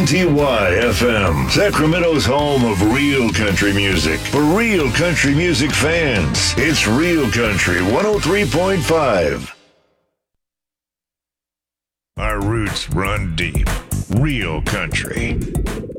WNTY FM, Sacramento's home of real country music. For real country music fans, it's Real Country 103.5. Our roots run deep. Real country.